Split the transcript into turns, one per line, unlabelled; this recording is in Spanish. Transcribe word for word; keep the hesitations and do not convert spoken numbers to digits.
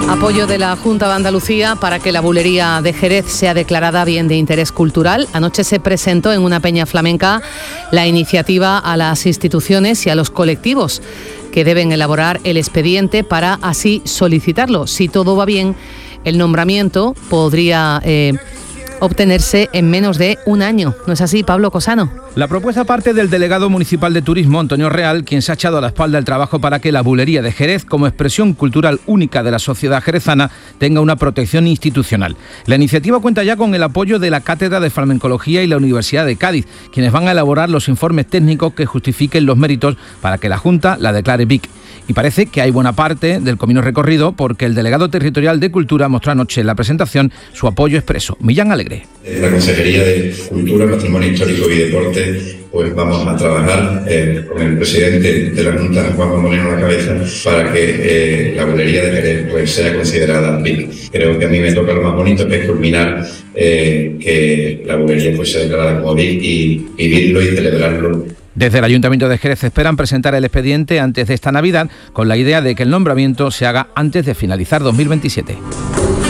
Apoyo de la Junta de Andalucía para que la bulería de Jerez sea declarada bien de interés cultural. Anoche se presentó en una peña flamenca la iniciativa a las instituciones y a los colectivos que deben elaborar el expediente para así solicitarlo. Si todo va bien, el nombramiento podría eh, obtenerse en menos de un año. ¿No es así, Pablo Cosano?
La propuesta parte del delegado municipal de Turismo, Antonio Real, quien se ha echado a la espalda el trabajo para que la bulería de Jerez, como expresión cultural única de la sociedad jerezana, tenga una protección institucional. La iniciativa cuenta ya con el apoyo de la Cátedra de Flamencología y la Universidad de Cádiz, quienes van a elaborar los informes técnicos que justifiquen los méritos para que la Junta la declare B I C. Y parece que hay buena parte del camino recorrido porque el delegado territorial de Cultura mostró anoche en la presentación su apoyo expreso. Millán Alegre.
La Consejería de Cultura, Patrimonio Histórico y Deporte, pues vamos a trabajar eh, con el presidente de la Junta, Juan Moreno, a la cabeza, para que eh, la bulería de Jerez pues, sea considerada B I C. Creo que a mí me toca lo más bonito, que es culminar eh, que la bulería pues, sea declarada como B I C y vivirlo y celebrarlo.
Desde el Ayuntamiento de Jerez esperan presentar el expediente antes de esta Navidad, con la idea de que el nombramiento se haga antes de finalizar dos mil veintisiete.